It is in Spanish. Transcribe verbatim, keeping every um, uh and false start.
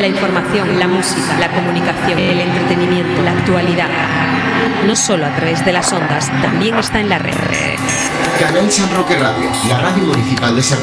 La información, la música, la comunicación, el entretenimiento, la actualidad. No solo a través de las ondas, también está en la red. Canal San Roque Radio, la radio municipal de San